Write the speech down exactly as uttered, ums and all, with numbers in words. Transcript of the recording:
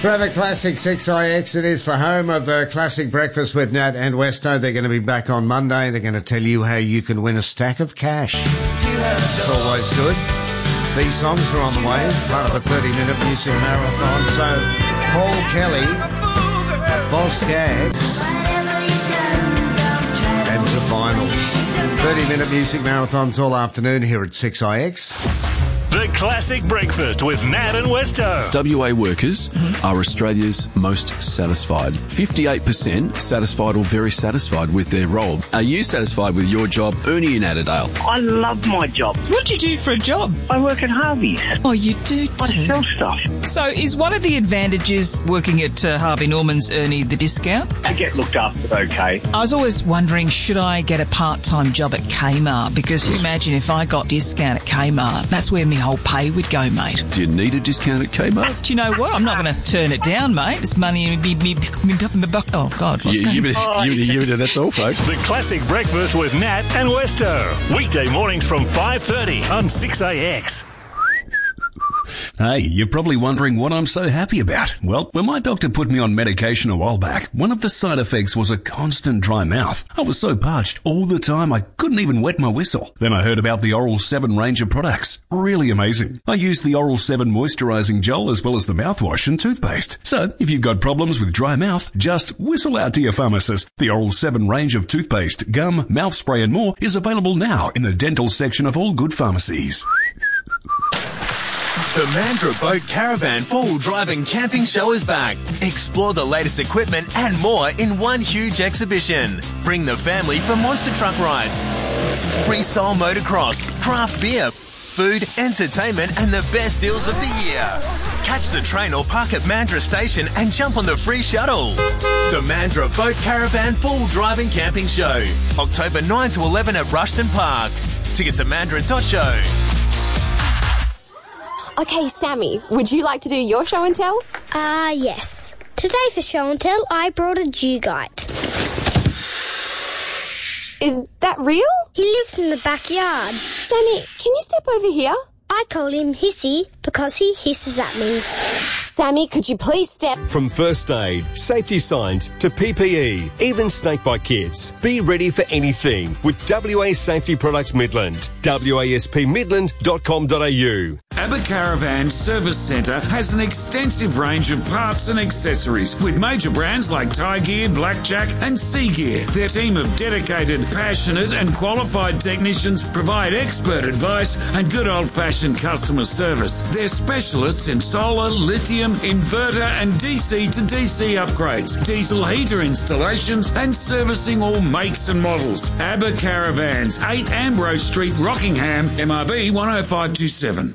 Forever Classic six I X, it is for home of the Classic Breakfast with Nat and Westo. They're going to be back on Monday. They're going to tell you how you can win a stack of cash. It's always good. These songs are on the way, part of a thirty-minute music marathon. So, Paul Kelly, Boss Gags, and Divinals. thirty-minute music marathons all afternoon here at six I X. The Classic Breakfast with Nat and Westo. W A workers mm-hmm. are Australia's most satisfied. fifty-eight percent satisfied or very satisfied with their role. Are you satisfied with your job, Ernie in Adderale? I love my job. What do you do for a job? I work at Harvey's. Oh, you do too? I sell stuff. So is one of the advantages working at uh, Harvey Norman's, Ernie, the discount? I get looked after okay. I was always wondering, should I get a part-time job at Kmart? Because you imagine if I got discount at Kmart, that's where my whole pay would go, mate. Do you need a discount at Kmart? Do you know what? I'm not going to turn it down, mate. It's money. Me, me, me, me, oh, God. What's you, going you, on? you, you, you, that's all, folks. The Classic Breakfast with Nat and Westo. Weekday mornings from five thirty on six A X. Hey, you're probably wondering what I'm so happy about. Well, when my doctor put me on medication a while back, one of the side effects was a constant dry mouth. I was so parched all the time I couldn't even wet my whistle. Then I heard about the Oral seven range of products. Really amazing. I used the Oral seven moisturising gel as well as the mouthwash and toothpaste. So, if you've got problems with dry mouth, just whistle out to your pharmacist. The Oral seven range of toothpaste, gum, mouth spray and more is available now in the dental section of all good pharmacies. The Mandurah Boat Caravan Four-Wheel Drive and Camping Show is back. Explore the latest equipment and more in one huge exhibition. Bring the family for monster truck rides, freestyle motocross, craft beer, food, entertainment and the best deals of the year. Catch the train or park at Mandurah Station and jump on the free shuttle. The Mandurah Boat Caravan Four-Wheel Drive and Camping Show. October ninth to eleventh at Rushton Park. Tickets at mandurah dot show. Okay, Sammy, would you like to do your show and tell? Ah, uh, yes. Today for show and tell, I brought a dugite. Is that real? He lives in the backyard. Sammy, can you step over here? I call him Hissy because he hisses at me. Sammy, could you please step... From first aid, safety signs to P P E, even snakebite kits. Be ready for anything with W A Safety Products Midland. W A S P midland dot com dot a u. ABBA Caravan Service Centre has an extensive range of parts and accessories with major brands like Thai Gear, Blackjack and Sea Gear. Their team of dedicated, passionate and qualified technicians provide expert advice and good old-fashioned customer service. They're specialists in solar, lithium, inverter and D C to D C upgrades, diesel heater installations and servicing all makes and models. ABBA Caravans, eight Ambrose Street, Rockingham, M R B one oh five two seven.